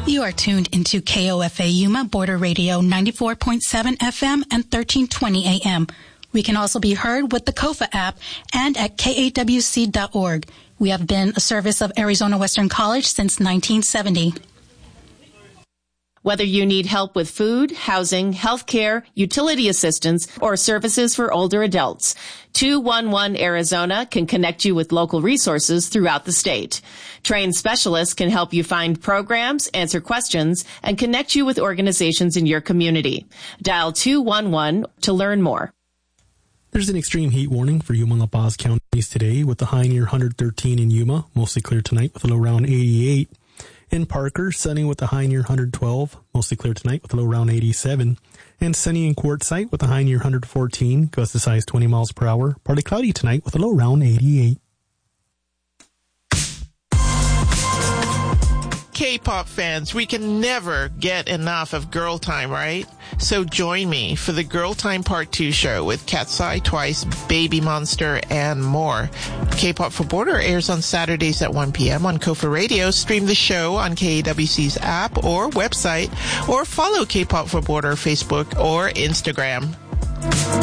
You are tuned into KOFA Yuma Border Radio 94.7 FM and 1320 AM. We can also be heard with the KOFA app and at KAWC.org. We have been a service of Arizona Western College since 1970. Whether you need help with food, housing, healthcare, utility assistance, or services for older adults, 211 Arizona can connect you with local resources throughout the state. Trained specialists can help you find programs, answer questions, and connect you with organizations in your community. Dial 211 to learn more. There's an extreme heat warning for Yuma and La Paz counties today with the high near 113 in Yuma, mostly clear tonight with a low around 88. In Parker, sunny with a high near 112, mostly clear tonight with a low around 87. And sunny in Quartzsite with a high near 114, gusts to size 20 miles per hour. Partly cloudy tonight with a low around 88. K-pop fans, we can never get enough of Girl Time, right? So join me for the Girl Time Part 2 show with Cat's Eye Twice, Baby Monster, and more. K-pop for Border airs on Saturdays at 1 p.m. on KOFA Radio. Stream the show on KAWC's app or website, or follow K-pop for Border Facebook or Instagram.